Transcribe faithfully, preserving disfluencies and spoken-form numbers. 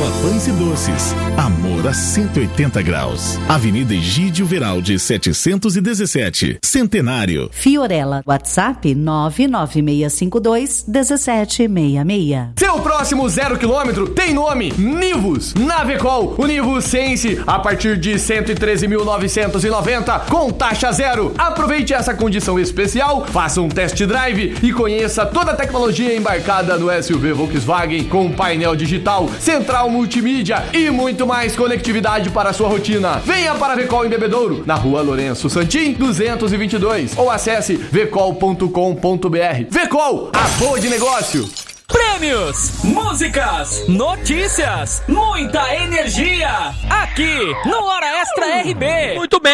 Fiorella Pães e Doces. Amor a cento e oitenta graus. Avenida Egídio Veraldi, setecentos e dezessete. Centenário. Fiorella, WhatsApp nove nove seis cinco dois um sete seis seis. Seu próximo zero quilômetro tem nome: Nivus. Na Vecol, o Nivus Sense a partir de cento e treze mil novecentos e noventa com taxa zero. Aproveite essa condição especial, faça um test drive e conheça toda a tecnologia embarcada no S U V Volkswagen com painel digital, central multimídia e muito mais conectividade para a sua rotina. Venha para a Vecol em Bebedouro, na rua Lourenço Santim, duzentos e vinte e dois, ou acesse vecol ponto com ponto br. Vecol, a boa de negócio. Prêmios, músicas, notícias, muita energia, aqui no Hora Extra R B. Muito bem.